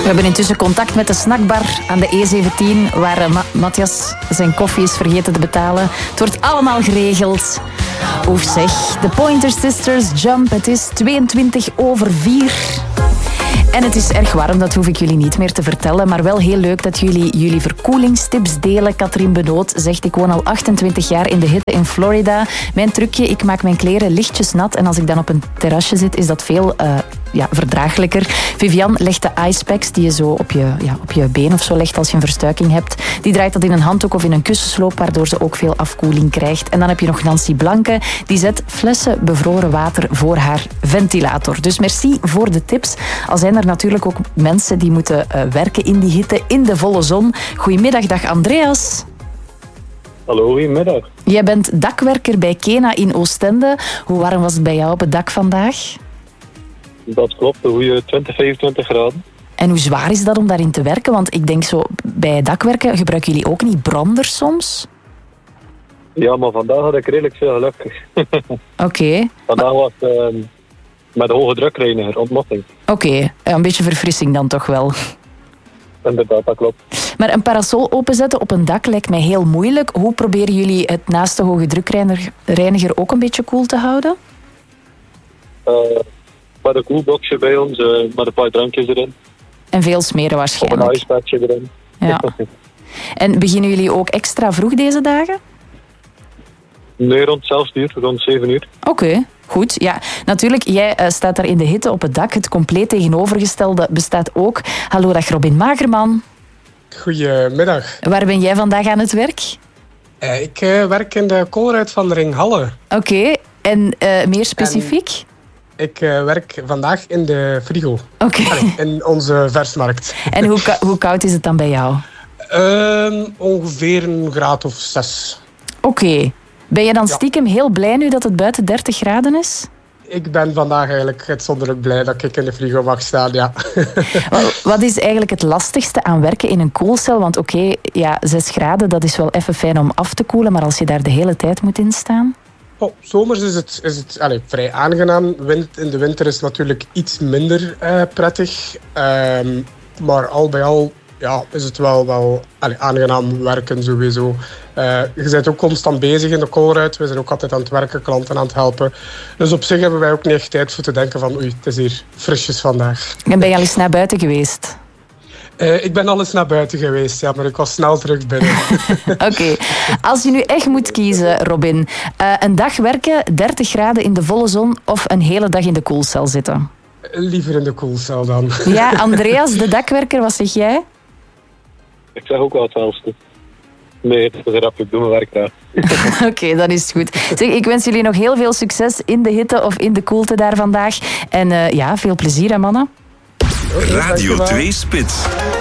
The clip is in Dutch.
hebben intussen contact met de snackbar aan de E17, waar Matthias zijn koffie is vergeten te betalen. Het wordt allemaal geregeld. Oef zeg, de Pointer Sisters Jump. Het is 4:22. En het is erg warm, dat hoef ik jullie niet meer te vertellen. Maar wel heel leuk dat jullie verkoelingstips delen. Katrien Benoot zegt, ik woon al 28 jaar in de hitte in Florida. Mijn trucje, ik maak mijn kleren lichtjes nat. En als ik dan op een terrasje zit, is dat veel verdraaglijker. Vivian legt de icepacks die je zo op je been of zo legt als je een verstuiking hebt. Die draait dat in een handdoek of in een kussensloop, waardoor ze ook veel afkoeling krijgt. En dan heb je nog Nancy Blanke. Die zet flessen bevroren water voor haar ventilator. Dus merci voor de tips. Al zijn er natuurlijk ook mensen die moeten werken in die hitte, in de volle zon. Goedemiddag, dag Andreas. Hallo, goedemiddag. Jij bent dakwerker bij Kena in Oostende. Hoe warm was het bij jou op het dak vandaag? Dat klopt, een goede 20, 25 graden. En hoe zwaar is dat om daarin te werken? Want ik denk zo, bij dakwerken gebruiken jullie ook niet branders soms? Ja, maar vandaag had ik redelijk veel geluk. Oké. Vandaag was met een hoge drukreiniger, ontmotting. Oké, een beetje verfrissing dan toch wel. Inderdaad, dat klopt. Maar een parasol openzetten op een dak lijkt mij heel moeilijk. Hoe proberen jullie het naast de hoge drukreiniger ook een beetje koel te houden? Met een koelboxje bij ons, met een paar drankjes erin. En veel smeren waarschijnlijk. Of een icepadje erin. Ja. En beginnen jullie ook extra vroeg deze dagen? Nee, rond 11 uur, rond 7 uur. Oké, goed. Ja, natuurlijk, jij staat daar in de hitte op het dak. Het compleet tegenovergestelde bestaat ook. Hallo, dag Robin Magerman. Goedemiddag. Waar ben jij vandaag aan het werk? Ik werk in de koolruit van Ringhalle. Oké, en meer specifiek? Ik werk vandaag in de frigo. Oké. In onze versmarkt. En hoe koud is het dan bij jou? Ongeveer een graad of 6. Oké. Ben je dan stiekem heel blij nu dat het buiten 30 graden is? Ik ben vandaag eigenlijk uitzonderlijk blij dat ik in de frigo mag staan, ja. Wat is eigenlijk het lastigste aan werken in een koelcel? Want 6 graden, dat is wel even fijn om af te koelen, maar als je daar de hele tijd moet in staan? Zomers is het vrij aangenaam. In de winter is het natuurlijk iets minder prettig. Maar al bij al is het wel aangenaam werken sowieso. Je bent ook constant bezig in de koolruit. We zijn ook altijd aan het werken, klanten aan het helpen. Dus op zich hebben wij ook niet echt tijd voor te denken van het is hier frisjes vandaag. En ben je al eens naar buiten geweest? Ik ben al eens naar buiten geweest, ja, maar ik was snel terug binnen. Oké. Als je nu echt moet kiezen, Robin. Een dag werken, 30 graden in de volle zon of een hele dag in de koelcel zitten? Liever in de koelcel dan. Ja, Andreas, de dakwerker, wat zeg jij? Ik zeg ook wel hetzelfde. Nee, het is een grapje, ik doe mijn werk graag. Oké, dat is goed. Zeg, ik wens jullie nog heel veel succes in de hitte of in de koelte daar vandaag. En veel plezier, hè, mannen. Radio 2 Spits.